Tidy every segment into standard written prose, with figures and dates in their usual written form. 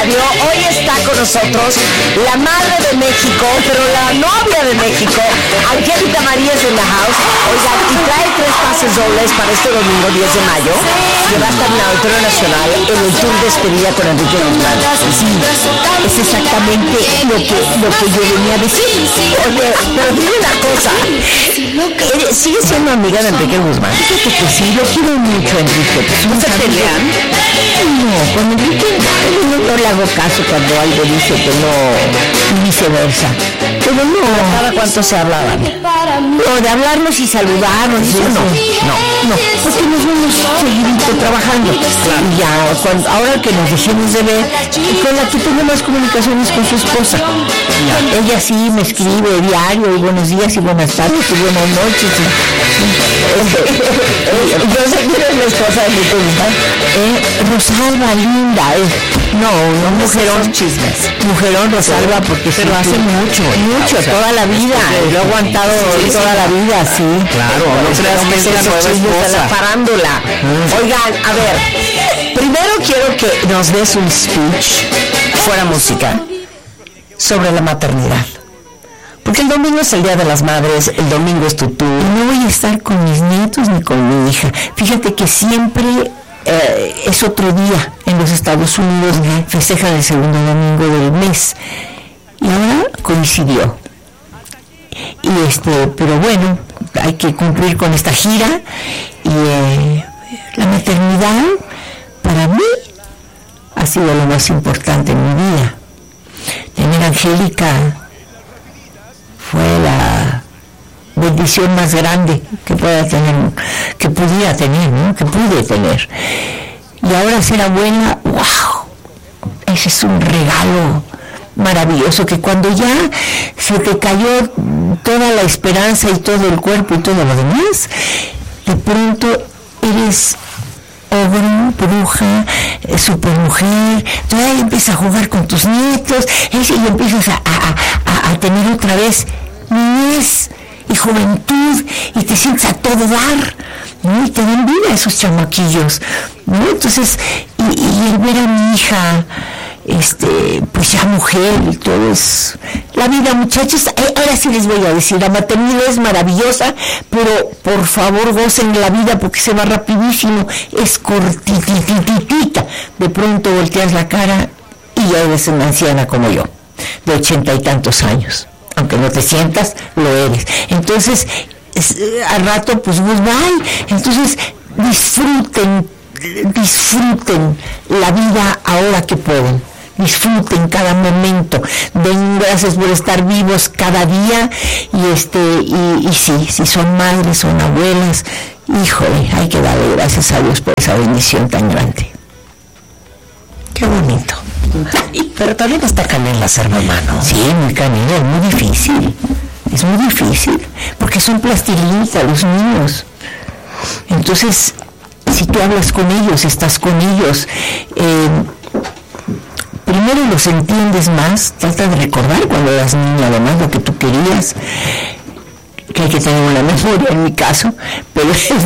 Radio. Hoy está con nosotros la madre de México, pero la novia de México, Angélica María es en la house. Oigan, y trae 3 pases dobles para este domingo 10 de mayo, que va a estar en el Auditorio Nacional en el tour despedida con Enrique Guzmán. Sí, es exactamente lo que yo venía a decir. Oye, pero dime una cosa, ¿sigue siendo amiga de Enrique Guzmán? Fíjate que sí, lo quiero mucho, Enrique. ¿No se pelean? No, con Enrique no le hago caso cuando algo dice que no, y viceversa. Pero no. ¿Cada cuánto se hablaban? No, de hablarnos y saludarnos, eso no, porque nos vamos seguidito trabajando. Claro. Y ya, ahora que nos dejemos de ver, con la que tengo más comunicaciones con su esposa. Ya. Ella sí me escribe diario, y buenos días, y buenas tardes, y buenas noches. Yo sé quién es la esposa de mi Guzmán. Rosalba, linda. No, mujerón, chismes. Mujerón, Rosalba, porque pero hace mucho, toda la vida. Lo he aguantado toda la vida, sí. Claro, no creas que es la esposa. Parándola. Oigan, a ver, primero quiero que nos des un speech, fuera música, sobre la maternidad. Porque el domingo es el Día de las Madres, el domingo es tu tour. No voy a estar con mis nietos ni con mi hija. Fíjate que siempre es otro día en los Estados Unidos, festejan el segundo domingo del mes. Y ahora coincidió. Y pero bueno, hay que cumplir con esta gira. Y la maternidad, para mí, ha sido lo más importante en mi vida. Tener a Angélica fue la bendición más grande que pude tener. Y ahora ser abuela, wow, ese es un regalo maravilloso, que cuando ya se te cayó toda la esperanza y todo el cuerpo y todo lo demás, de pronto eres ogro, bruja, supermujer, todavía empiezas a jugar con tus nietos, y empiezas a tener otra vez niñez y juventud, y te sientes a todo dar, ¿no? Y te dan vida esos chamaquillos, ¿no? Entonces, y el ver a mi hija, pues ya mujer, y todo es la vida, muchachos. Ahora sí les voy a decir, la maternidad es maravillosa, pero por favor gocen la vida porque se va rapidísimo, es cortitititita. De pronto volteas la cara y ya eres una anciana como yo, de 80 y tantos años. Aunque no te sientas, lo eres. Entonces, al rato, pues goodbye. Entonces, disfruten la vida ahora que pueden. Disfruten cada momento. Den gracias por estar vivos cada día. Y sí, si son madres, son abuelas, híjole, hay que darle gracias a Dios por esa bendición tan grande. Qué bonito. Pero también está canela ser mamá, ¿no? Sí, muy canela, es muy difícil, porque son plastilinitas los niños. Entonces, si tú hablas con ellos, estás con ellos, primero los entiendes más, trata de recordar cuando eras niña, además, lo que tú querías, que hay que tener una memoria en mi caso, pero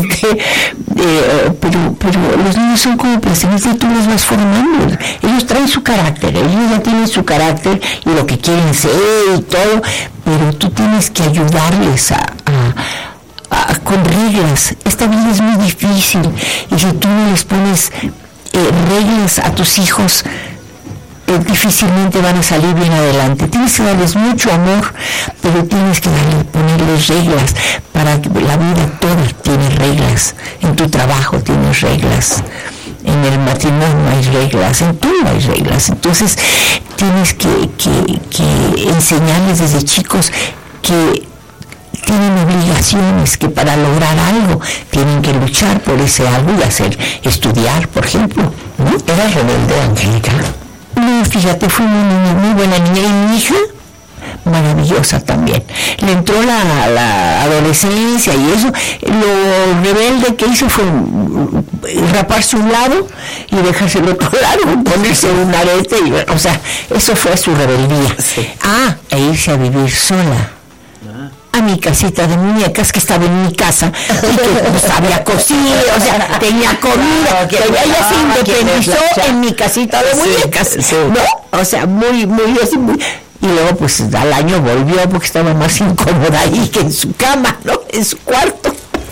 los niños son como plastilinitas y tú los vas formando. Ellos traen su carácter, ellos ya tienen su carácter y lo que quieren ser y todo, pero tú tienes que ayudarles con reglas. Esta vida es muy difícil, y si tú no les pones reglas a tus hijos, difícilmente van a salir bien adelante. Tienes que darles mucho amor, pero tienes que ponerles reglas. Para que la vida toda tiene reglas. En tu trabajo tienes reglas, en el matrimonio hay reglas, en todo hay reglas. Entonces tienes que enseñarles desde chicos que tienen obligaciones, que para lograr algo tienen que luchar por ese algo y estudiar, por ejemplo, ¿no? ¿Eras rebelde, Angélica? No, fíjate, fue muy buena niña, y mi hija, maravillosa también. Le entró la adolescencia y eso. Lo rebelde que hizo fue raparse un lado y dejarse el otro lado, ponerse un arete, eso fue su rebeldía. Sí. E irse a vivir sola a mi casita de muñecas que estaba en mi casa y que no sabía cocinar, o sea, tenía comida, pero ella se independizó en mi casita de muñecas, ¿no? O sea, muy así, muy... Y luego pues al año volvió porque estaba más incómoda ahí que en su cama, ¿no? En su cuarto.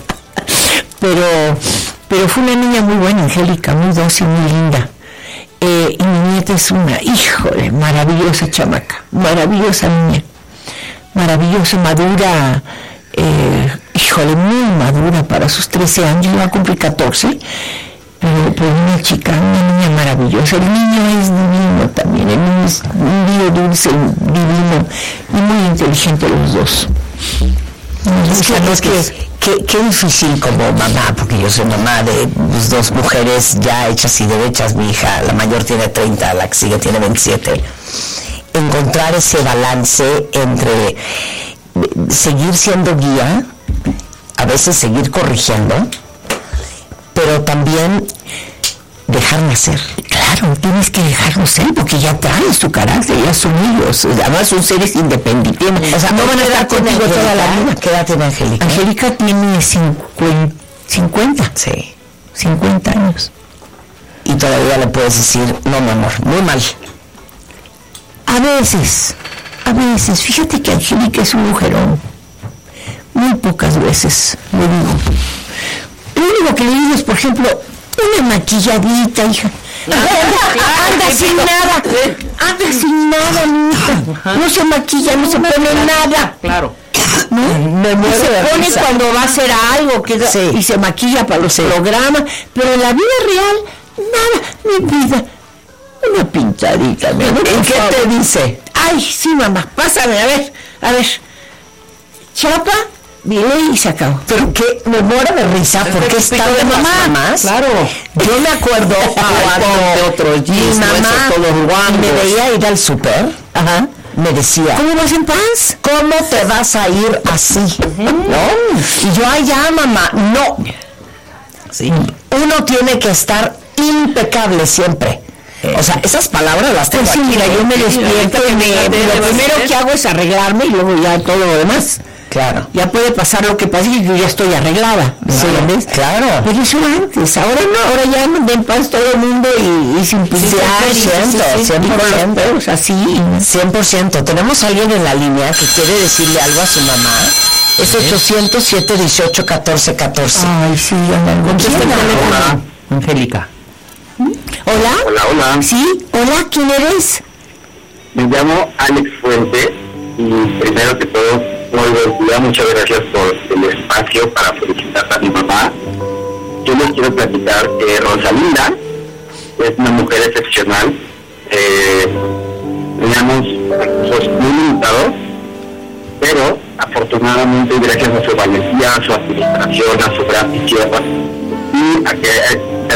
Pero fue una niña muy buena, Angélica, muy dócil, muy linda. Y mi nieta es una, híjole, maravillosa chamaca, maravillosa niña, maravillosa, madura, híjole, muy madura para sus 13 años, ya va a cumplir 14, pero una chica, una niña maravillosa. El niño es divino también, el niño es un niño dulce, divino y muy inteligente los dos. Qué difícil como mamá, porque yo soy mamá de dos mujeres ya hechas y derechas. Mi hija, la mayor, tiene 30, la que sigue tiene 27. Encontrar ese balance entre seguir siendo guía, a veces seguir corrigiendo, pero también dejar nacer. Claro, tienes que dejarlos ser porque ya traen su carácter, ya son ellos, además son seres independientes, o sea, no van a estar contigo toda la vida. ¿Qué edad tiene Angélica? Angélica tiene 50. Sí. 50 años. Y todavía le puedes decir, no, mi amor, muy mal. A veces, fíjate que Angélica es un mujerón. Muy pocas veces, le digo. Lo único que le digo es, por ejemplo, una maquilladita, hija. Anda sin nada, mi hija. No se maquilla, no se pone nada. Claro. ¿No? Me muero se de pone risa cuando va a hacer algo y se maquilla para los programas, pero en la vida real, nada, mi vida. Una pintadita, mi amor. ¿Y qué te dice? Ay, sí, mamá, pásame, a ver. Chapa, viene y se acabó. Pero que me muero de risa porque es tan de mamás. Claro. Yo me acuerdo cuando mi mamá me veía ir al súper, me decía, ¿cómo vas en paz? ¿Cómo te vas a ir así? ¿No? Y yo, ay, ya, mamá, no. Sí. Uno tiene que estar impecable siempre. O sea, esas palabras las tengo pues sí, aquí. mira, yo me despierto y lo primero que hago es arreglarme y luego ya todo lo demás. Claro. Ya puede pasar lo que pase y yo ya estoy arreglada, ¿entiendes? Claro. Pero eso era antes, ahora no, ahora ya anda en paz todo el mundo y sin pincelar, 100%, así. 100%. Tenemos a alguien en la línea que quiere decirle algo a su mamá. Es 800-718-1414. Ay, sí, Hola, Angélica. ¿Hola? Hola. Sí, hola, ¿quién eres? Me llamo Alex Fuentes y primero que todo, muy buen día, muchas gracias por el espacio para felicitar a mi mamá. Yo les quiero platicar que Rosalinda es una mujer excepcional. Teníamos recursos muy limitados, pero afortunadamente gracias a su valentía, a su administración, a su gran visión y a que